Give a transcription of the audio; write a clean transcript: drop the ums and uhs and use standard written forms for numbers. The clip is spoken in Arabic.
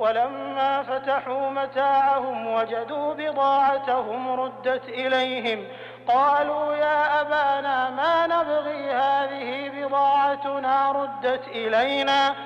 ولما فتحوا متاعهم وجدوا بضاعتهم ردت إليهم قالوا يا أبانا ما نبغي هذه بضاعتنا ردت إلينا